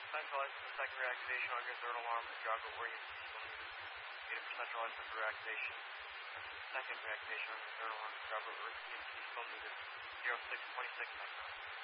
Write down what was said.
Centralize the second reactivation on your third alarm. Jog it where you still need it. Get it for centralized for reactivation. Second reactivation on your third alarm. Jog it where you still need it. 0626 Metro.